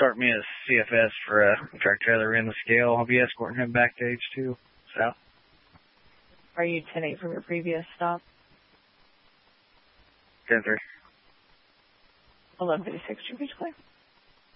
start me as CFS for a track trailer in the scale. I'll be escorting him back to H2 South. Are you 10-8 from your previous stop? 10-3. 1156, should be clear.